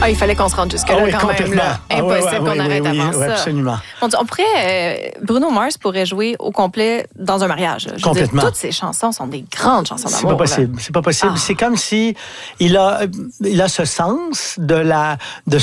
Ah, il fallait qu'on se rende jusque-là quand même. Là. Impossible qu'on arrête avant ça. Absolument. On pourrait... Bruno Mars pourrait jouer au complet dans un mariage. Complètement. Toutes ces chansons sont des grandes chansons d'amour. C'est pas possible. C'est pas possible. C'est comme si il a ce sens de